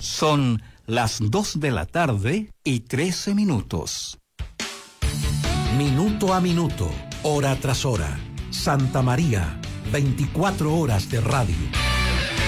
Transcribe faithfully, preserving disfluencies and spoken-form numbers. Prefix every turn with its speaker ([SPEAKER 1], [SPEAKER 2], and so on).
[SPEAKER 1] Son las dos de la tarde y trece minutos.
[SPEAKER 2] Minuto a minuto, hora tras hora. Santa María, veinticuatro horas de radio.